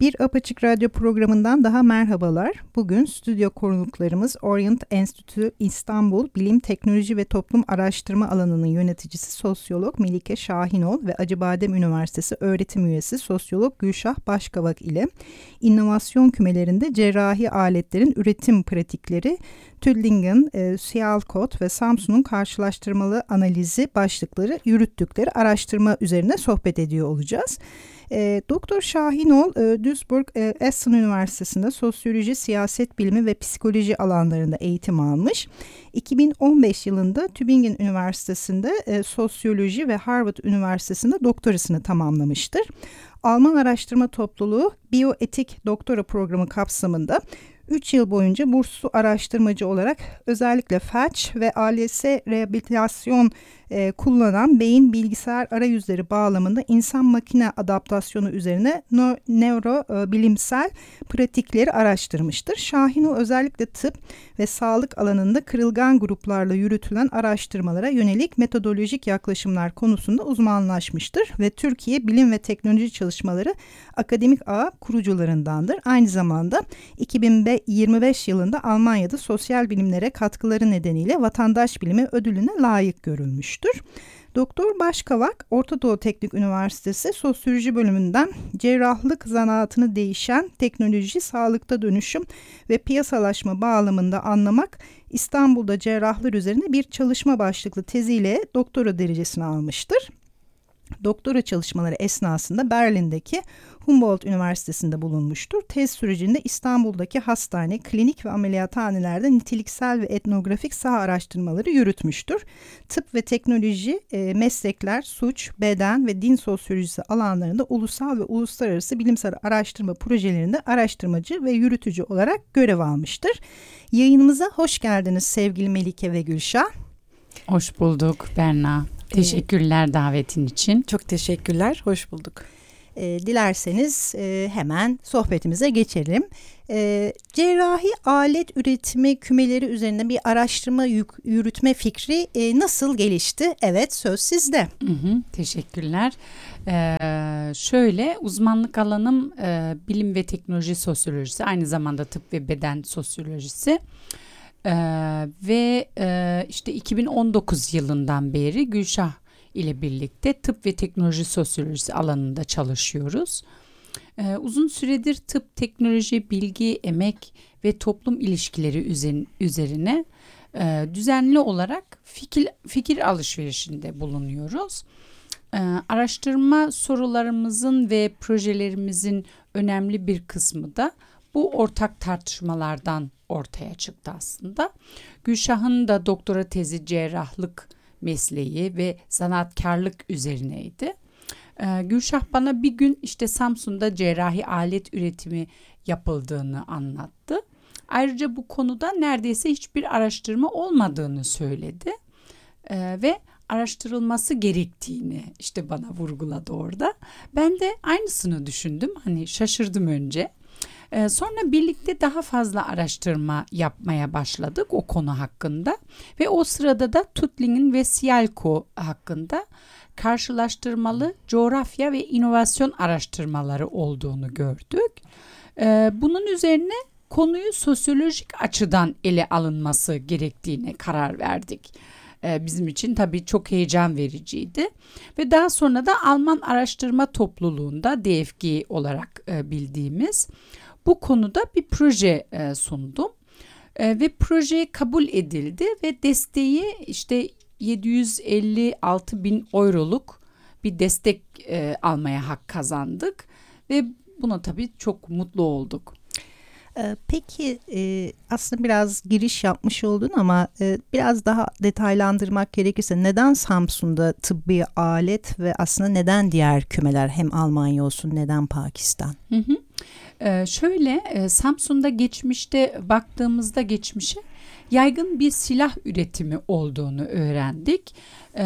Bir Apaçık Radyo programından daha merhabalar. Bugün stüdyo konuklarımız Orient Enstitü İstanbul Bilim, Teknoloji ve Toplum Araştırma Alanı'nın yöneticisi sosyolog Melike Şahinol ve Acıbadem Üniversitesi öğretim üyesi sosyolog Gülşah Başkavak ile inovasyon kümelerinde cerrahi aletlerin üretim pratikleri, Tübingen, Sialkot ve Samsun'un karşılaştırmalı analizi başlıkları yürüttükleri araştırma üzerine sohbet ediyor olacağız. Doktor Şahinol, Duisburg Essen Üniversitesi'nde sosyoloji, siyaset bilimi ve psikoloji alanlarında eğitim almış. 2015 yılında Tübingen Üniversitesi'nde sosyoloji ve Harvard Üniversitesi'nde doktorasını tamamlamıştır. Alman araştırma topluluğu biyoetik doktora programı kapsamında 3 yıl boyunca burslu araştırmacı olarak özellikle felç ve ALS rehabilitasyon kullanan beyin bilgisayar arayüzleri bağlamında insan-makine adaptasyonu üzerine nörobilimsel pratikleri araştırmıştır. Şahinol özellikle tıp ve sağlık alanında kırılgan gruplarla yürütülen araştırmalara yönelik metodolojik yaklaşımlar konusunda uzmanlaşmıştır ve Türkiye Bilim ve Teknoloji Çalışmaları Akademik Ağı kurucularındandır. Aynı zamanda 2025 yılında Almanya'da sosyal bilimlere katkıları nedeniyle Vatandaş Bilimi ödülüne layık görülmüştür. Doktor Başkavak, Orta Doğu Teknik Üniversitesi Sosyoloji bölümünden cerrahlık zanaatını değişen teknoloji, sağlıkta dönüşüm ve piyasalaşma bağlamında anlamak, İstanbul'da cerrahlar üzerine bir çalışma başlıklı teziyle doktora derecesini almıştır. Doktora çalışmaları esnasında Berlin'deki Humboldt Üniversitesi'nde bulunmuştur. Tez sürecinde İstanbul'daki hastane, klinik ve ameliyathanelerde niteliksel ve etnografik saha araştırmaları yürütmüştür. Tıp ve teknoloji, meslekler, suç, beden ve din sosyolojisi alanlarında ulusal ve uluslararası bilimsel araştırma projelerinde araştırmacı ve yürütücü olarak görev almıştır. Yayınımıza hoş geldiniz sevgili Melike ve Gülşah. Hoş bulduk Berna. Teşekkürler davetin için. Çok teşekkürler, hoş bulduk. Dilerseniz hemen sohbetimize geçelim. Cerrahi alet üretimi kümeleri üzerinde bir araştırma yürütme fikri nasıl gelişti? Evet, söz sizde. Teşekkürler. Şöyle, uzmanlık alanım bilim ve teknoloji sosyolojisi, aynı zamanda tıp ve beden sosyolojisi. Ve işte 2019 yılından beri Gülşah ile birlikte tıp ve teknoloji sosyolojisi alanında çalışıyoruz. Uzun süredir tıp, teknoloji, bilgi, emek ve toplum ilişkileri üzerine düzenli olarak fikir alışverişinde bulunuyoruz. Araştırma sorularımızın ve projelerimizin önemli bir kısmı da bu ortak tartışmalardan ortaya çıktı aslında. Gülşah'ın da doktora tezi cerrahlık mesleği ve sanatkarlık üzerineydi. Gülşah bana bir gün işte Samsun'da cerrahi alet üretimi yapıldığını anlattı. Ayrıca bu konuda neredeyse hiçbir araştırma olmadığını söyledi ve araştırılması gerektiğini işte bana vurguladı orada. Ben de aynısını düşündüm. Hani şaşırdım önce. Sonra birlikte daha fazla araştırma yapmaya başladık o konu hakkında ve o sırada da Tuttlingen ve Sialko hakkında karşılaştırmalı coğrafya ve inovasyon araştırmaları olduğunu gördük. Bunun üzerine konuyu sosyolojik açıdan ele alınması gerektiğine karar verdik. Bizim için tabii çok heyecan vericiydi ve daha sonra da Alman araştırma topluluğunda DFG olarak bildiğimiz bu konuda bir proje sundum ve proje kabul edildi ve desteği işte 756 bin euroluk bir destek almaya hak kazandık ve buna tabii çok mutlu olduk. Peki aslında biraz giriş yapmış oldun ama biraz daha detaylandırmak gerekirse neden Samsun'da tıbbi alet ve aslında neden diğer kümeler hem Almanya olsun neden Pakistan? Şöyle Samsun'da geçmişte baktığımızda geçmişe yaygın bir silah üretimi olduğunu öğrendik.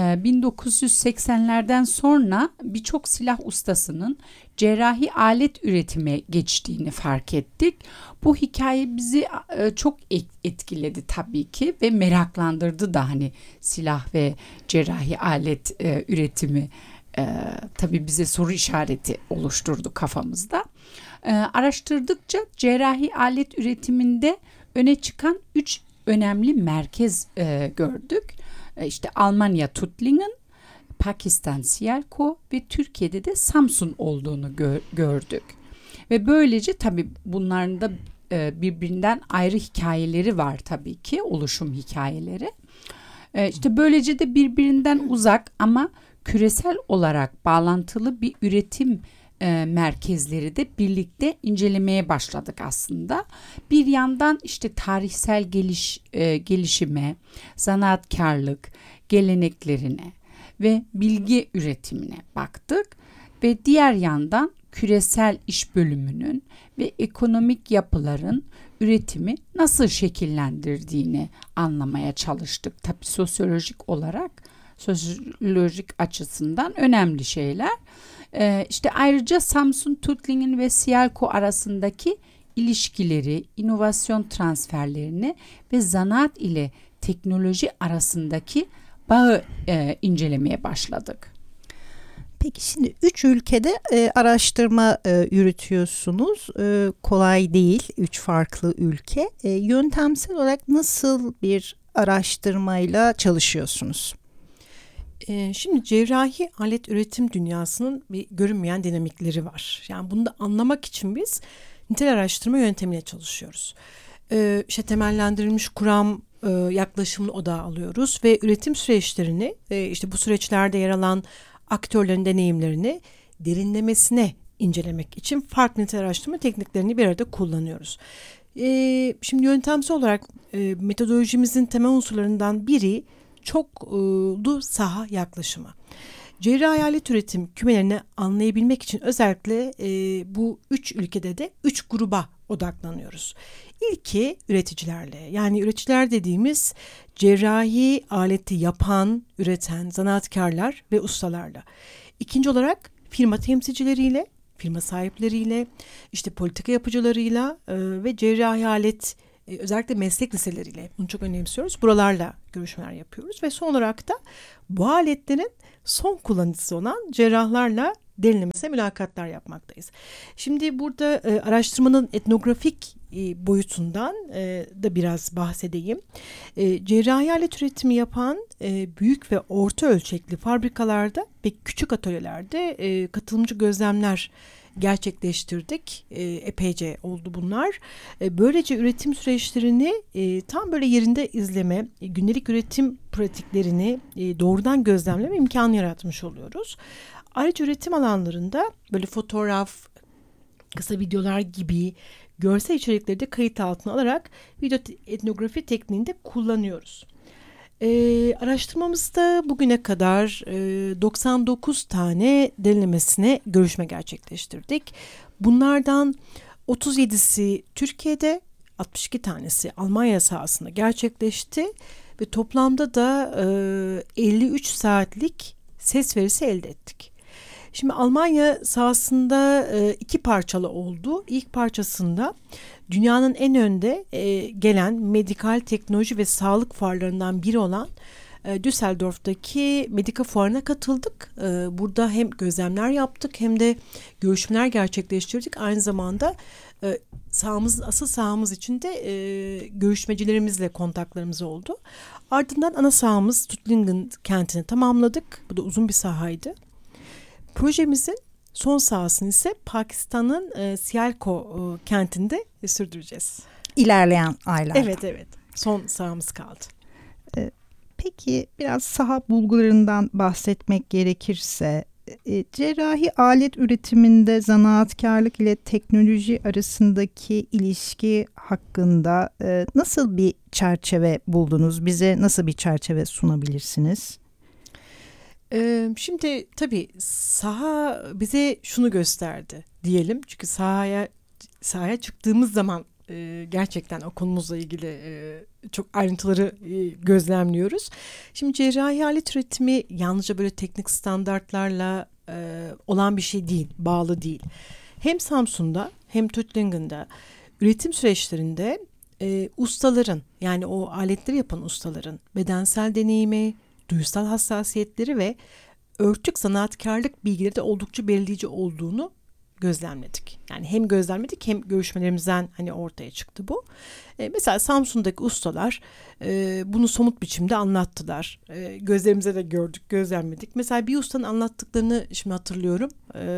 1980'lerden sonra birçok silah ustasının cerrahi alet üretime geçtiğini fark ettik. Bu hikaye bizi çok etkiledi tabii ki ve meraklandırdı da hani silah ve cerrahi alet üretimi tabii bize soru işareti oluşturdu kafamızda. Araştırdıkça cerrahi alet üretiminde öne çıkan 3 önemli merkez gördük. İşte Almanya Tuttlingen, Pakistan Sialco ve Türkiye'de de Samsun olduğunu gördük. Ve böylece tabii bunların da birbirinden ayrı hikayeleri var tabii ki, oluşum hikayeleri. İşte böylece de birbirinden uzak ama küresel olarak bağlantılı bir üretim merkezleri de birlikte incelemeye başladık aslında. Bir yandan işte tarihsel gelişime, zanaatkarlık, geleneklerine ve bilgi üretimine baktık ve diğer yandan küresel iş bölümünün ve ekonomik yapıların üretimi nasıl şekillendirdiğini anlamaya çalıştık. Tabii sosyolojik olarak, sosyolojik açısından önemli şeyler. İşte ayrıca Samsun, Tuttlingen ve Sialco arasındaki ilişkileri, inovasyon transferlerini ve zanaat ile teknoloji arasındaki bağı incelemeye başladık. Peki şimdi 3 ülkede araştırma yürütüyorsunuz. Kolay değil, 3 farklı ülke. Yöntemsel olarak nasıl bir araştırmayla çalışıyorsunuz? Şimdi cerrahi alet üretim dünyasının bir görünmeyen dinamikleri var. Yani bunu da anlamak için biz nitel araştırma yöntemiyle çalışıyoruz. İşte temellendirilmiş kuram yaklaşımını odağa alıyoruz ve üretim süreçlerini, işte bu süreçlerde yer alan aktörlerin deneyimlerini derinlemesine incelemek için farklı nitel araştırma tekniklerini bir arada kullanıyoruz. Şimdi yöntemsel olarak metodolojimizin temel unsurlarından biri çoklu saha yaklaşımı. Cerrahi alet üretim kümelerini anlayabilmek için özellikle bu 3 ülkede de 3 gruba odaklanıyoruz. İlki üreticilerle, yani üreticiler dediğimiz cerrahi aleti yapan, üreten zanaatkarlar ve ustalarla. İkinci olarak firma temsilcileriyle, firma sahipleriyle, işte politika yapıcılarıyla ve cerrahi alet özellikle meslek liseleriyle, bunu çok önemsiyoruz. Buralarla görüşmeler yapıyoruz ve son olarak da bu aletlerin son kullanıcısı olan cerrahlarla derinlemesine mülakatlar yapmaktayız. Şimdi burada araştırmanın etnografik boyutundan da biraz bahsedeyim. Cerrahi alet üretimi yapan büyük ve orta ölçekli fabrikalarda ve küçük atölyelerde katılımcı gözlemler gerçekleştirdik. Epeyce oldu bunlar. Böylece üretim süreçlerini tam böyle yerinde izleme, günlük üretim pratiklerini doğrudan gözlemleme imkanı yaratmış oluyoruz. Ayrıca üretim alanlarında böyle fotoğraf, kısa videolar gibi görsel içerikleri de kayıt altına alarak video etnografi tekniğini de kullanıyoruz. Araştırmamızda bugüne kadar 99 tane derinlemesine görüşme gerçekleştirdik. Bunlardan 37'si Türkiye'de, 62 tanesi Almanya sahasında gerçekleşti ve toplamda da 53 saatlik ses verisi elde ettik. Şimdi Almanya sahasında 2 parçalı oldu. İlk parçasında dünyanın en önde gelen medikal teknoloji ve sağlık fuarlarından biri olan Düsseldorf'taki Medika Fuarı'na katıldık. Burada hem gözlemler yaptık hem de görüşmeler gerçekleştirdik. Aynı zamanda asıl sahamız için de görüşmecilerimizle kontaklarımız oldu. Ardından ana sahamız Tuttlingen kentini tamamladık. Bu da uzun bir sahaydı. Projemizin son sahasını ise Pakistan'ın Sialco kentinde sürdüreceğiz. İlerleyen aylarda. Evet. Son sahamız kaldı. Peki biraz saha bulgularından bahsetmek gerekirse, cerrahi alet üretiminde zanaatkarlık ile teknoloji arasındaki ilişki hakkında nasıl bir çerçeve buldunuz? Bize nasıl bir çerçeve sunabilirsiniz? Şimdi tabii saha bize şunu gösterdi diyelim. Çünkü sahaya çıktığımız zaman gerçekten o konumuzla ilgili çok ayrıntıları gözlemliyoruz. Şimdi cerrahi alet üretimi yalnızca böyle teknik standartlarla olan bir şey değil, bağlı değil. Hem Samsun'da hem Tuttlingen'da üretim süreçlerinde ustaların, yani o aletleri yapan ustaların bedensel deneyimi, duysal hassasiyetleri ve örtük sanatkarlık bilgileri de oldukça belirleyici olduğunu gözlemledik. Yani hem gözlemledik hem görüşmelerimizden hani ortaya çıktı bu. Mesela Samsun'daki ustalar bunu somut biçimde anlattılar. Gözlerimize de gördük, gözlemledik. Mesela bir ustanın anlattıklarını şimdi hatırlıyorum.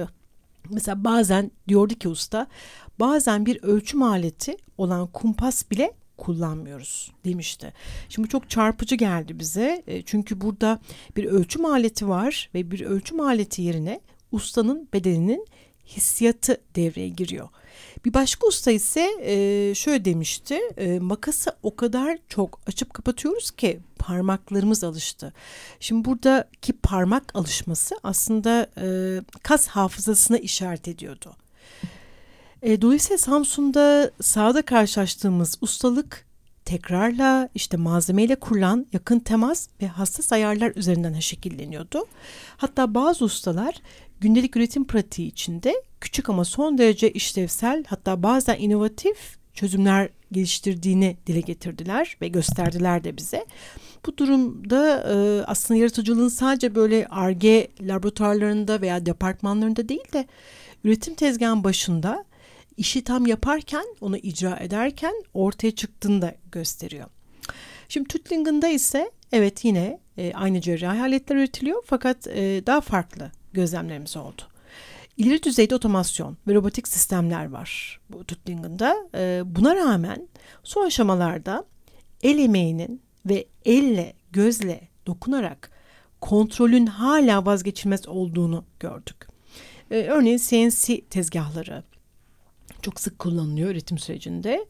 Mesela bazen diyordu ki usta, bazen bir ölçüm aleti olan kumpas bile kullanmıyoruz demişti. Şimdi bu çok çarpıcı geldi bize. Çünkü burada bir ölçüm aleti var ve bir ölçüm aleti yerine ustanın bedeninin hissiyatı devreye giriyor. Bir başka usta ise şöyle demişti, makası o kadar çok açıp kapatıyoruz ki parmaklarımız alıştı. Şimdi buradaki parmak alışması aslında kas hafızasına işaret ediyordu. Dolayısıyla Samsun'da sahada karşılaştığımız ustalık tekrarla, işte malzemeyle kurulan yakın temas ve hassas ayarlar üzerinden şekilleniyordu. Hatta bazı ustalar gündelik üretim pratiği içinde küçük ama son derece işlevsel, hatta bazen inovatif çözümler geliştirdiğini dile getirdiler ve gösterdiler de bize. Bu durumda aslında yaratıcılığın sadece böyle Ar-Ge laboratuvarlarında veya departmanlarında değil de üretim tezgahının başında işi tam yaparken, onu icra ederken ortaya çıktığını da gösteriyor. Şimdi Tuttingen'da ise evet yine aynı cerrahi aletler üretiliyor fakat daha farklı gözlemlerimiz oldu. İleri düzeyde otomasyon ve robotik sistemler var bu Tuttingen'da. Buna rağmen son aşamalarda el emeğinin ve elle, gözle dokunarak kontrolün hala vazgeçilmez olduğunu gördük. Örneğin CNC tezgahları çok sık kullanılıyor üretim sürecinde.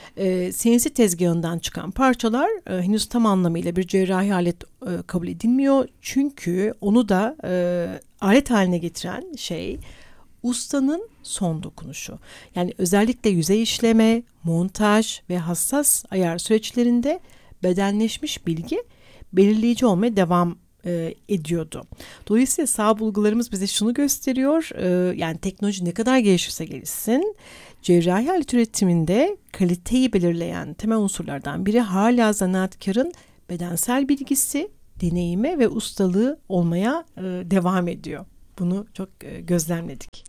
CNC tezgahından çıkan parçalar henüz tam anlamıyla bir cerrahi alet kabul edilmiyor. Çünkü onu da alet haline getiren şey ustanın son dokunuşu. Yani özellikle yüzey işleme, montaj ve hassas ayar süreçlerinde bedenleşmiş bilgi belirleyici olmaya devam ediyordu. Dolayısıyla sağ bulgularımız bize şunu gösteriyor. Yani teknoloji ne kadar gelişirse gelişsin, cerrahi alet üretiminde kaliteyi belirleyen temel unsurlardan biri hala zanaatkarın bedensel bilgisi, deneyimi ve ustalığı olmaya devam ediyor. Bunu çok gözlemledik.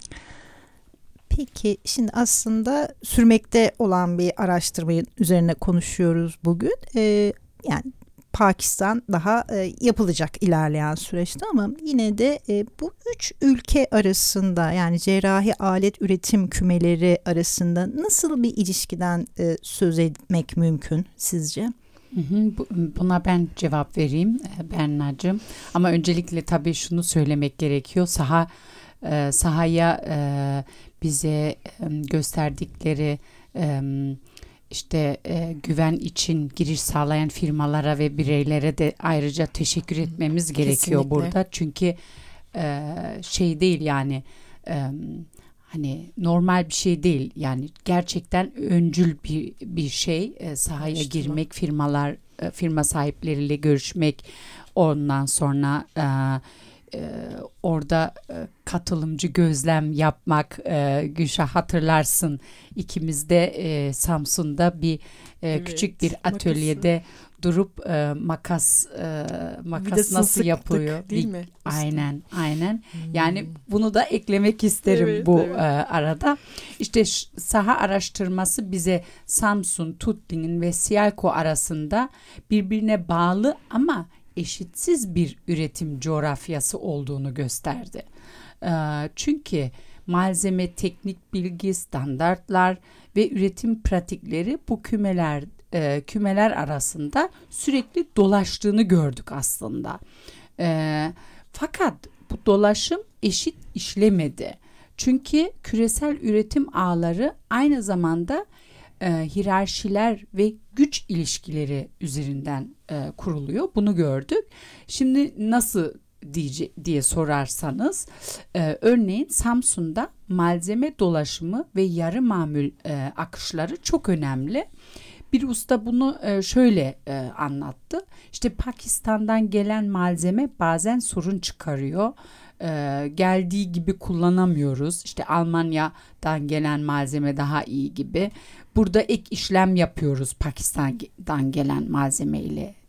Peki şimdi aslında sürmekte olan bir araştırmayı üzerine konuşuyoruz bugün. Yani Pakistan daha yapılacak ilerleyen süreçte ama yine de bu 3 ülke arasında, yani cerrahi alet üretim kümeleri arasında nasıl bir ilişkiden söz etmek mümkün sizce? Buna ben cevap vereyim Berna'cığım. Ama öncelikle tabii şunu söylemek gerekiyor. Sahaya bize gösterdikleri güven için giriş sağlayan firmalara ve bireylere de ayrıca teşekkür etmemiz gerekiyor. Kesinlikle. Burada. Çünkü şey değil yani hani normal bir şey değil. Yani gerçekten öncül bir şey sahaya girmek, firma sahipleriyle görüşmek, ondan sonra orada katılımcı gözlem yapmak. Gülşah, hatırlarsın, ikimiz de Samsun'da bir küçük bir atölyede durup makas nasıl yapıyor değil mi? Aynen. Yani bunu da eklemek isterim arada. İşte saha araştırması bize Samsun, Tuttingen ve Sialko arasında birbirine bağlı ama eşitsiz bir üretim coğrafyası olduğunu gösterdi. Çünkü malzeme, teknik bilgi, standartlar ve üretim pratikleri bu kümeler arasında sürekli dolaştığını gördük aslında. Fakat bu dolaşım eşit işlemedi. Çünkü küresel üretim ağları aynı zamanda hiyerarşiler ve güç ilişkileri üzerinden kuruluyor. Bunu gördük. Şimdi nasıl diye sorarsanız, örneğin Samsun'da malzeme dolaşımı ve yarı mamul akışları çok önemli. Bir usta bunu şöyle anlattı. İşte Pakistan'dan gelen malzeme bazen sorun çıkarıyor. Geldiği gibi kullanamıyoruz. İşte Almanya'dan gelen malzeme daha iyi gibi. Burada ek işlem yapıyoruz Pakistan'dan gelen malzeme ile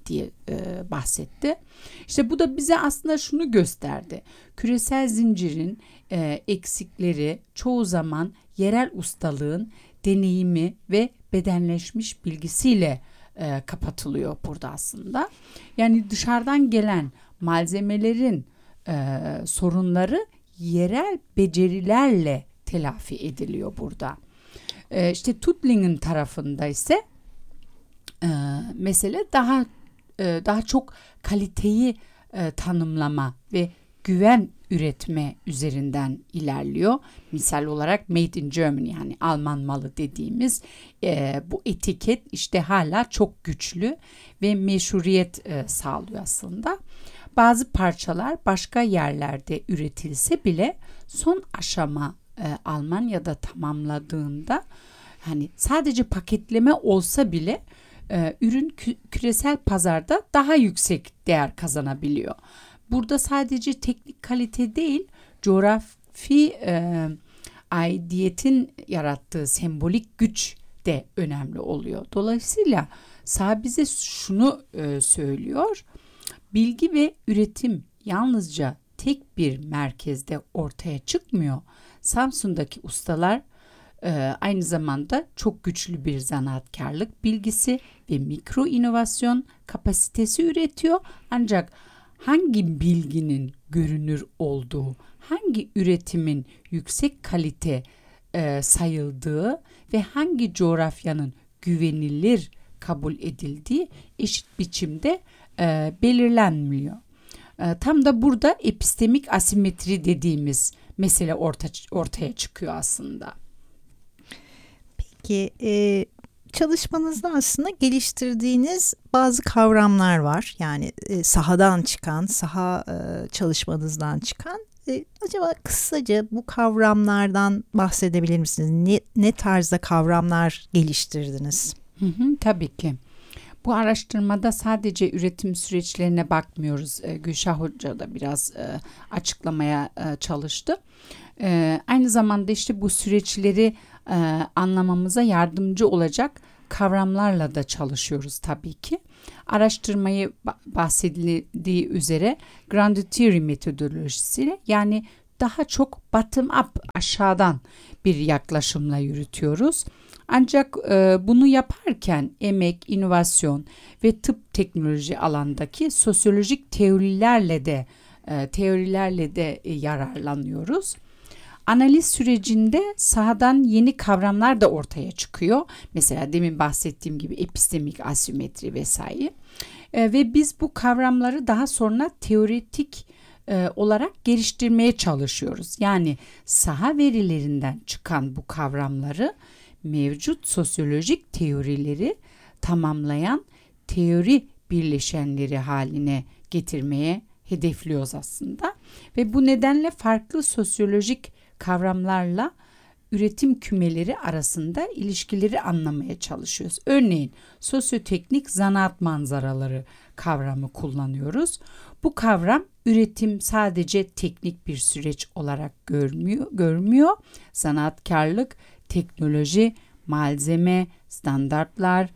diye bahsetti. İşte bu da bize aslında şunu gösterdi. Küresel zincirin eksikleri çoğu zaman yerel ustalığın deneyimi ve bedenleşmiş bilgisiyle kapatılıyor burada aslında. Yani dışarıdan gelen malzemelerin sorunları yerel becerilerle telafi ediliyor burada. İşte Tuttlingen tarafında ise mesele daha çok kaliteyi tanımlama ve güven üretme üzerinden ilerliyor. Misal olarak Made in Germany, yani Alman malı dediğimiz bu etiket işte hala çok güçlü ve meşruiyet sağlıyor aslında. Bazı parçalar başka yerlerde üretilse bile son aşama Almanya'da tamamladığında, hani sadece paketleme olsa bile ürün küresel pazarda daha yüksek değer kazanabiliyor. Burada sadece teknik kalite değil, coğrafi aidiyetin yarattığı sembolik güç de önemli oluyor. Dolayısıyla saha bize şunu söylüyor: bilgi ve üretim yalnızca tek bir merkezde ortaya çıkmıyor. Samsun'daki ustalar aynı zamanda çok güçlü bir zanaatkarlık bilgisi ve mikro inovasyon kapasitesi üretiyor. Ancak hangi bilginin görünür olduğu, hangi üretimin yüksek kalite sayıldığı ve hangi coğrafyanın güvenilir kabul edildiği eşit biçimde belirlenmiyor. Tam da burada epistemik asimetri dediğimiz mesele ortaya çıkıyor aslında. Peki çalışmanızda aslında geliştirdiğiniz bazı kavramlar var. Yani sahadan çıkan, saha çalışmanızdan çıkan. Acaba kısaca bu kavramlardan bahsedebilir misiniz? Ne tarzda kavramlar geliştirdiniz? Tabii ki. Bu araştırmada sadece üretim süreçlerine bakmıyoruz. Gülşah Hoca da biraz açıklamaya çalıştı. Aynı zamanda işte bu süreçleri anlamamıza yardımcı olacak kavramlarla da çalışıyoruz tabii ki. Araştırmayı bahsedildiği üzere Grand Theory metodolojisiyle, yani daha çok bottom up, aşağıdan bir yaklaşımla yürütüyoruz. Ancak bunu yaparken emek, inovasyon ve tıp teknoloji alandaki sosyolojik teorilerle de yararlanıyoruz. Analiz sürecinde sahadan yeni kavramlar da ortaya çıkıyor. Mesela demin bahsettiğim gibi epistemik asimetri vesaire. Ve biz bu kavramları daha sonra teoretik olarak geliştirmeye çalışıyoruz. Yani saha verilerinden çıkan bu kavramları mevcut sosyolojik teorileri tamamlayan teori birleşenleri haline getirmeye hedefliyoruz aslında. Ve bu nedenle farklı sosyolojik kavramlarla üretim kümeleri arasında ilişkileri anlamaya çalışıyoruz. Örneğin sosyoteknik zanaat manzaraları kavramı kullanıyoruz. Bu kavram üretim sadece teknik bir süreç olarak görmüyor. Zanaatkarlık, teknoloji, malzeme, standartlar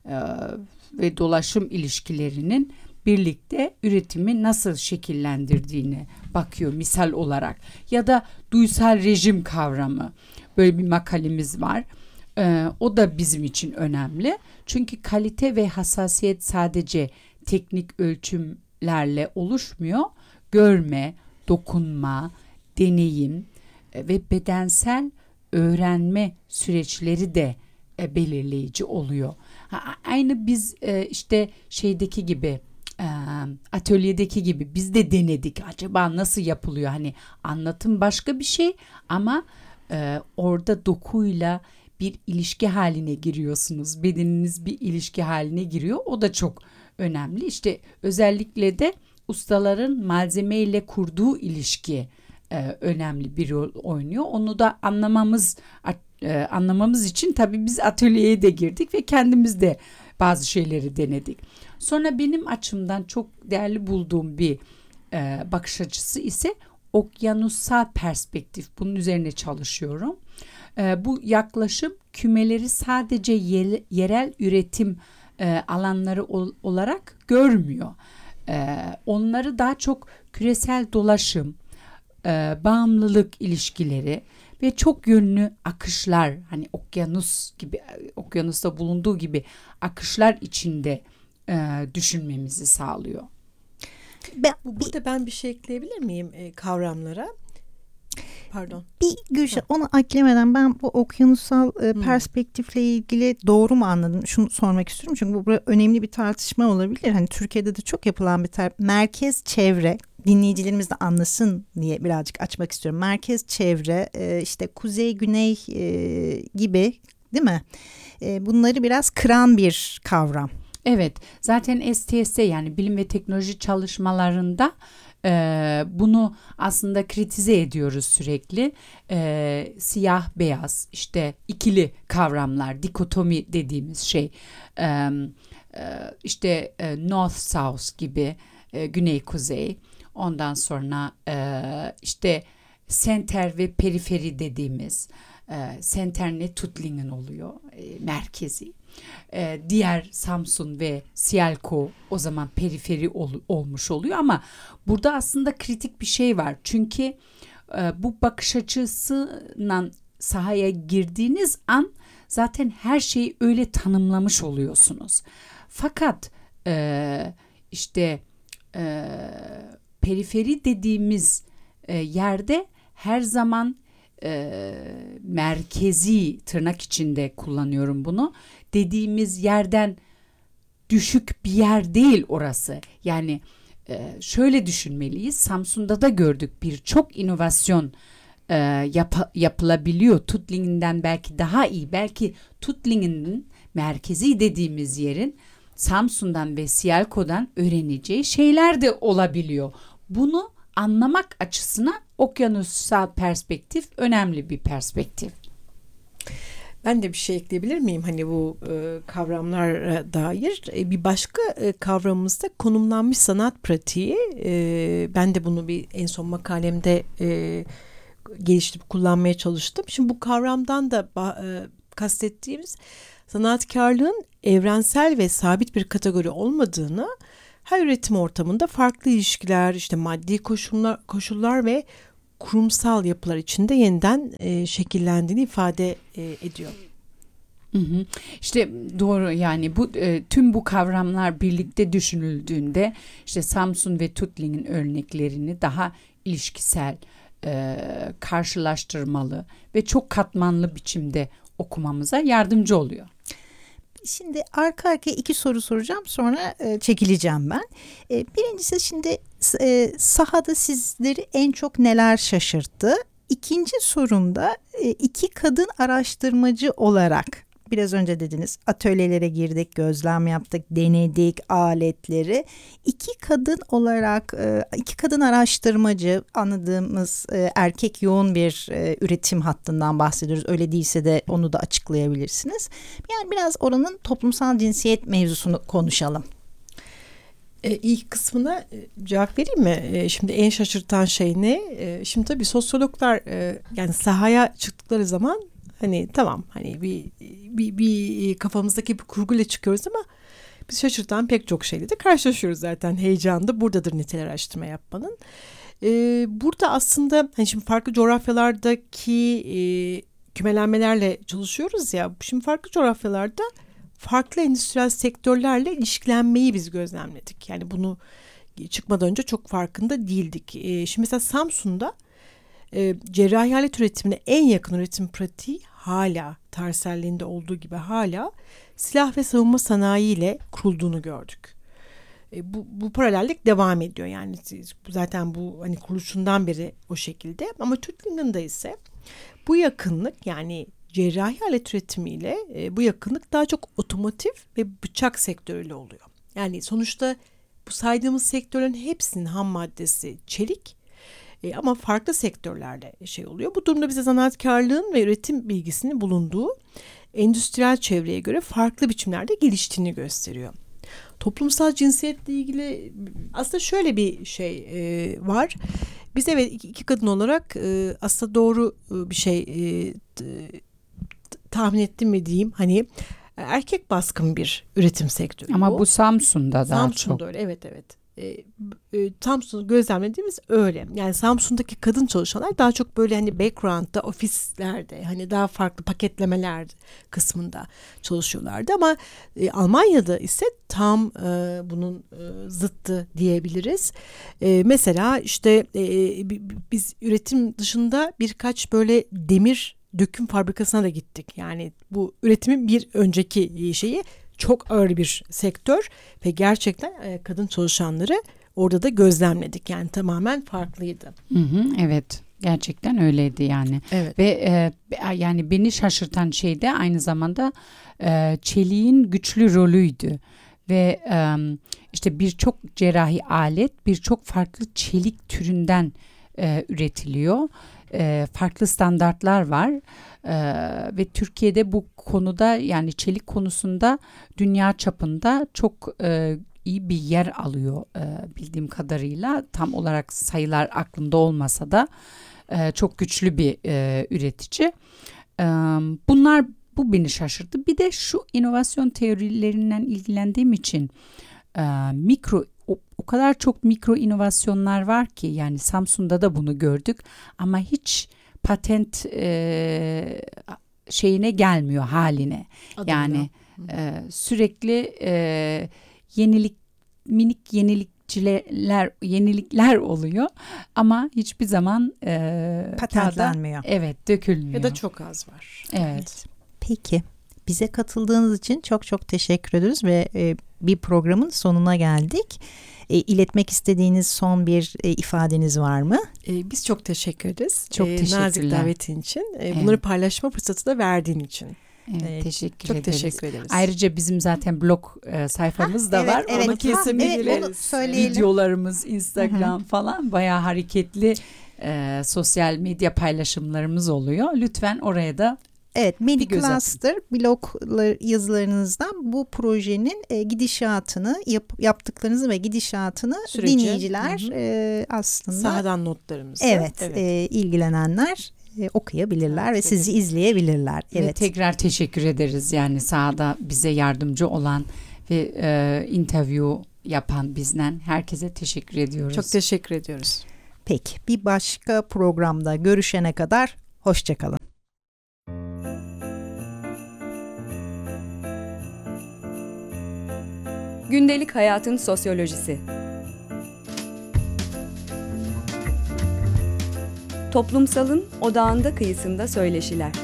ve dolaşım ilişkilerinin birlikte üretimi nasıl şekillendirdiğine bakıyor misal olarak. Ya da duysal rejim kavramı, böyle bir makalemiz var. O da bizim için önemli. Çünkü kalite ve hassasiyet sadece teknik ölçümlerle oluşmuyor. Görme, dokunma, deneyim ve bedensel öğrenme süreçleri de belirleyici oluyor. Aynı biz işte şeydeki gibi, atölyedeki gibi biz de denedik. Acaba nasıl yapılıyor? Hani anlatım başka bir şey ama orada dokuyla bir ilişki haline giriyorsunuz. Bedeniniz bir ilişki haline giriyor. O da çok önemli. İşte özellikle de ustaların malzemeyle kurduğu ilişki önemli bir rol oynuyor. Onu da anlamamız için tabii biz atölyeye de girdik ve kendimiz de bazı şeyleri denedik. Sonra benim açımdan çok değerli bulduğum bir bakış açısı ise okyanussal perspektif. Bunun üzerine çalışıyorum. Bu yaklaşım kümeleri sadece yerel üretim alanları olarak görmüyor. Onları daha çok küresel dolaşım, bağımlılık ilişkileri ve çok yönlü akışlar, hani okyanusta bulunduğu gibi akışlar içinde düşünmemizi sağlıyor. Burada ben bir şey ekleyebilir miyim kavramlara? Pardon. Bir Gülşah, onu eklemeden ben bu okyanusal perspektifle ilgili doğru mu anladım? Şunu sormak istiyorum çünkü bu önemli bir tartışma olabilir. Hani Türkiye'de de çok yapılan bir merkez çevre, dinleyicilerimiz de anlasın diye birazcık açmak istiyorum. Merkez çevre, işte kuzey güney gibi, değil mi? Bunları biraz kıran bir kavram. Evet, zaten STS'e, yani bilim ve teknoloji çalışmalarında bunu aslında kritize ediyoruz sürekli. Siyah beyaz, işte ikili kavramlar, dikotomi dediğimiz şey, işte north south gibi, güney kuzey, ondan sonra işte center ve periferi dediğimiz, center ne, Tuttlingen oluyor, merkezi. Diğer Samsun ve Sialko o zaman periferi olmuş oluyor, ama burada aslında kritik bir şey var. Çünkü bu bakış açısıyla sahaya girdiğiniz an zaten her şeyi öyle tanımlamış oluyorsunuz. Fakat işte periferi dediğimiz yerde her zaman merkezi, tırnak içinde kullanıyorum bunu, dediğimiz yerden düşük bir yer değil orası. Yani şöyle düşünmeliyiz. Samsun'da da gördük, birçok inovasyon yapılabiliyor. Tuttlingen'den belki daha iyi. Belki Tuttlingen'in merkezi dediğimiz yerin Samsun'dan ve Sialko'dan öğreneceği şeyler de olabiliyor. Bunu anlamak açısından okyanusal perspektif önemli bir perspektif. Ben de bir şey ekleyebilir miyim? Hani bu kavramlara dair bir başka kavramımız da konumlanmış sanat pratiği. Ben de bunu en son makalemde geliştirip kullanmaya çalıştım. Şimdi bu kavramdan da kastettiğimiz sanatkarlığın evrensel ve sabit bir kategori olmadığını, her üretim ortamında farklı ilişkiler, işte maddi koşullar ve kurumsal yapılar içinde yeniden şekillendiğini ifade ediyor. İşte doğru, yani bu tüm bu kavramlar birlikte düşünüldüğünde işte Samsun ve Tuttlingen örneklerini daha ilişkisel, karşılaştırmalı ve çok katmanlı biçimde okumamıza yardımcı oluyor. Şimdi arka arkaya 2 soru soracağım, sonra çekileceğim ben. Birincisi, şimdi sahada sizleri en çok neler şaşırttı? İkinci sorumda 2 kadın araştırmacı olarak, biraz önce dediniz, atölyelere girdik, gözlem yaptık, denedik aletleri. 2 kadın olarak, 2 kadın araştırmacı, anladığımız erkek yoğun bir üretim hattından bahsediyoruz. Öyle değilse de onu da açıklayabilirsiniz. Yani biraz oranın toplumsal cinsiyet mevzusunu konuşalım. İlk kısmına cevap vereyim mi? Şimdi en şaşırtan şey ne? Şimdi tabii sosyologlar yani sahaya çıktıkları zaman hani tamam, hani bir kafamızdaki bir kurguyla çıkıyoruz ama biz şaşırtan pek çok şeyle de karşılaşıyoruz zaten. Heyecan da buradadır nitel araştırma yapmanın. Burada aslında hani şimdi farklı coğrafyalardaki kümelenmelerle çalışıyoruz ya. Şimdi farklı coğrafyalarda farklı endüstriyel sektörlerle ilişkilenmeyi biz gözlemledik. Yani bunu çıkmadan önce çok farkında değildik. Şimdi mesela Samsun'da cerrahi alet üretimine en yakın üretim pratiği hala tarihselliğinde olduğu gibi hala silah ve savunma sanayi ile kurulduğunu gördük. Bu paralellik devam ediyor. Yani zaten bu hani kuruluşundan beri o şekilde. Ama Tuttlingen'da ise bu yakınlık, yani cerrahi alet üretimiyle bu yakınlık daha çok otomotiv ve bıçak sektörüyle oluyor. Yani sonuçta bu saydığımız sektörlerin hepsinin ham maddesi çelik, ama farklı sektörlerde oluyor. Bu durumda bize sanatkarlığın ve üretim bilgisinin bulunduğu endüstriyel çevreye göre farklı biçimlerde geliştiğini gösteriyor. Toplumsal cinsiyetle ilgili aslında şöyle bir şey var. Biz evet 2 kadın olarak aslında doğru bir şey tahmin ettim mi diyeyim. Hani erkek baskın bir üretim sektörü. Ama bu Samsun'da daha Samsun'da çok. öyle, evet. Samsun'u gözlemlediğimiz öyle. Yani Samsun'daki kadın çalışanlar daha çok böyle hani background'da, ofislerde, hani daha farklı paketlemeler kısmında çalışıyorlardı. Ama Almanya'da ise tam bunun zıttı diyebiliriz. Mesela işte biz üretim dışında birkaç böyle demir döküm fabrikasına da gittik. Yani bu üretimin bir önceki şeyi, çok ağır bir sektör ve gerçekten kadın çalışanları orada da gözlemledik. Yani tamamen farklıydı. Evet, gerçekten öyleydi yani. Evet. Ve yani beni şaşırtan şey de aynı zamanda çeliğin güçlü rolüydü. Ve işte birçok cerrahi alet birçok farklı çelik türünden üretiliyor. Farklı standartlar var. Ve Türkiye'de bu konuda, yani çelik konusunda dünya çapında çok iyi bir yer alıyor bildiğim kadarıyla. Tam olarak sayılar aklımda olmasa da çok güçlü bir üretici. Bu beni şaşırttı. Bir de şu inovasyon teorilerinden ilgilendiğim için o kadar çok mikro inovasyonlar var ki, yani Samsun'da da bunu gördük ama hiç patent şeyine gelmiyor, haline. Adımda. Yani sürekli minik yenilikler oluyor ama hiçbir zaman Patentlenmiyor. evet, dökülmüyor. Ya da çok az var. Evet. Peki, bize katıldığınız için çok çok teşekkür ederiz ve bir programın sonuna geldik. İletmek istediğiniz son bir ifadeniz var mı? Biz çok teşekkür ederiz. Çok teşekkürler. Nazik davetin için. Evet. Bunları paylaşma fırsatı da verdiğin için. Evet, teşekkür Çok ederiz. teşekkür ederiz. Ayrıca bizim zaten blog sayfamız da var. Evet, Onu kesin evet, biliriz. onu söyleyelim. Videolarımız, Instagram falan bayağı hareketli sosyal medya paylaşımlarımız oluyor. Lütfen oraya da Evet, bir göz Medicluster blog yazılarınızdan bu projenin gidişatını, yaptıklarınızı ve gidişatını Süreci. dinleyiciler aslında Sahadan notlarımızı. evet. İlgilenenler okuyabilirler ve Evet, sizi izleyebilirler. Ve Evet. tekrar teşekkür ederiz. Yani sahada bize yardımcı olan ve interview yapan bizden herkese teşekkür ediyoruz. Çok teşekkür ediyoruz. Peki, bir başka programda görüşene kadar hoşça kalın. Gündelik hayatın sosyolojisi. Toplumsalın odağında kıyısında söyleşiler.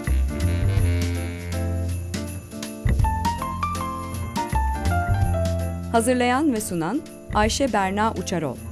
Hazırlayan ve sunan Ayşe Berna Uçarol.